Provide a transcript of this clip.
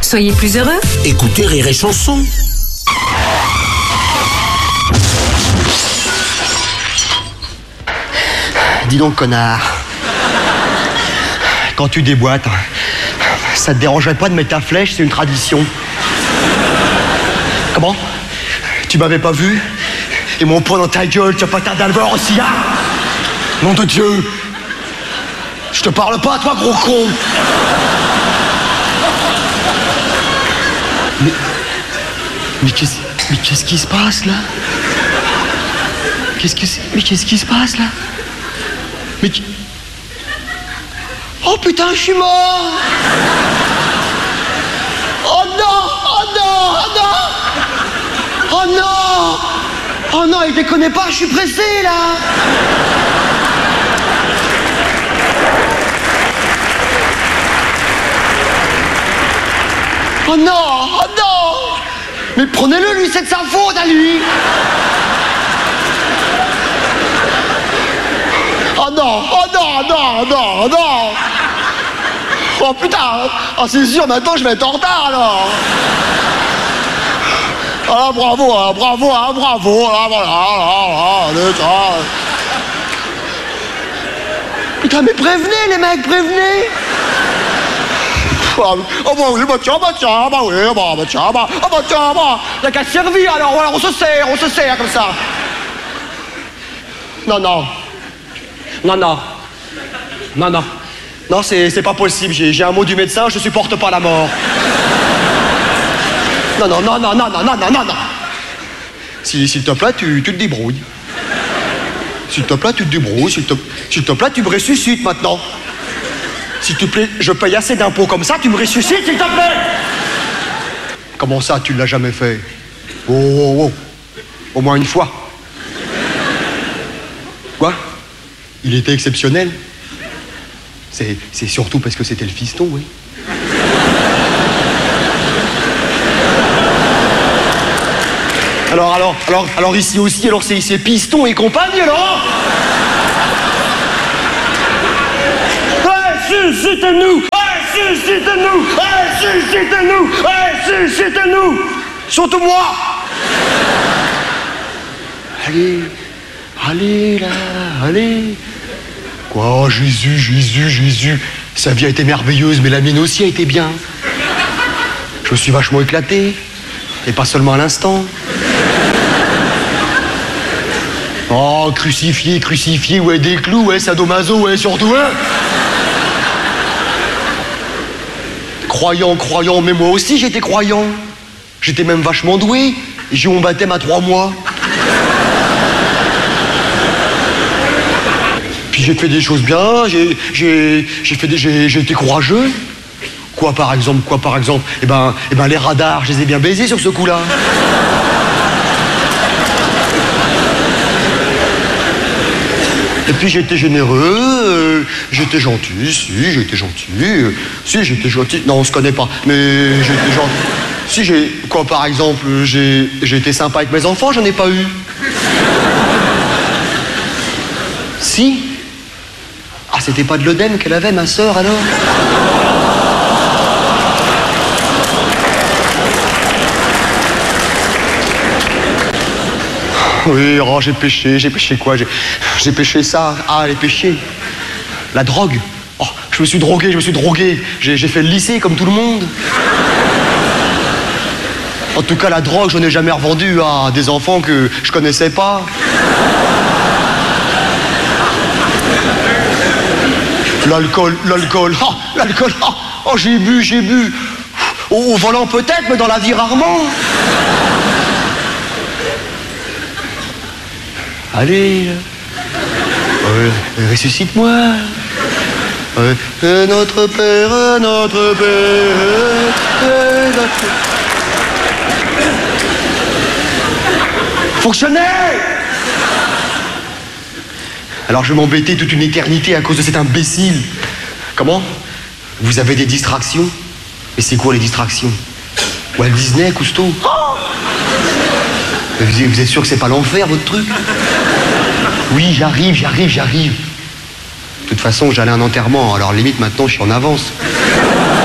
Soyez plus heureux. Écoutez Rire et Chanson. Dis donc, connard. Quand tu déboîtes, ça te dérangerait pas de mettre ta flèche, c'est une tradition. Comment? Tu m'avais pas vu? Et mon poing dans ta gueule, tu vas pas tarder à le voir aussi, hein? Nom de Dieu! Je te parle pas, toi, gros con! Mais qu'est-ce qui se passe, là? Qu'est-ce qui se passe, là? Oh putain, je suis mort! Oh non! Oh non! Oh non! Oh non! Oh non, il déconne pas, je suis pressé, là! Oh non! Oh non! Mais prenez-le, lui, c'est de sa faute, à lui! Oh non! Oh non! Non! Non! Non! Oh putain! Oh, c'est sûr, maintenant je vais être en retard, alors! Ah, bravo, hein, bravo, hein, bravo, là, voilà, putain, mais prévenez, les mecs, prévenez! Oh bah oui, bah tiens, bah oui, bah tiens, bah. Y'a qu'à servir, alors voilà, on se sert comme ça. Non, c'est pas possible, j'ai un mot du médecin, je supporte pas la mort. Non. S'il te plaît, tu te débrouilles. S'il te plaît, tu te débrouilles. S'il te plaît, tu me ressuscites maintenant. S'il te plaît, je paye assez d'impôts comme ça, tu me ressuscites, s'il te plaît. Comment ça, tu l'as jamais fait? Oh. Au moins une fois. Quoi? Il était exceptionnel. C'est surtout parce que c'était le fiston, oui. Alors ici aussi, alors c'est piston et compagnie, alors. Suscitez-nous! Suscitez-nous! Surtout moi! Allez là, allez! Quoi, oh, Jésus! Sa vie a été merveilleuse, mais la mienne aussi a été bien. Je me suis vachement éclaté, et pas seulement à l'instant. Oh, crucifié, ouais, des clous, ouais, sadomaso, ouais, surtout, hein. Croyant, mais moi aussi j'étais croyant. J'étais même vachement doué. J'ai eu mon baptême à 3 mois. Puis j'ai fait des choses bien, j'ai été courageux. Quoi par exemple? Eh ben les radars, je les ai bien baisés sur ce coup-là. Et puis j'étais généreux, j'étais gentil, j'étais gentil. Non, on se connaît pas, mais j'étais gentil. Par exemple, j'ai été sympa avec mes enfants, j'en ai pas eu. Si? Ah, c'était pas de l'œdème qu'elle avait, ma sœur, alors? Oui, oh, j'ai péché quoi? J'ai péché ça. Ah, les péchés. La drogue. Oh, je me suis drogué. J'ai fait le lycée comme tout le monde. En tout cas, la drogue, je n'ai jamais revendu à des enfants que je connaissais pas. L'alcool. Oh, j'ai bu. Au volant peut-être, mais dans la vie rarement. Allez, ressuscite-moi. Notre Père. Fonctionnait. Alors je vais m'embêter toute une éternité à cause de cet imbécile. Comment? Vous avez des distractions? Mais c'est quoi les distractions? Walt Disney, Cousteau? Vous êtes sûr que c'est pas l'enfer, votre truc? Oui, j'arrive. De toute façon, j'allais à un enterrement, alors limite, maintenant, je suis en avance.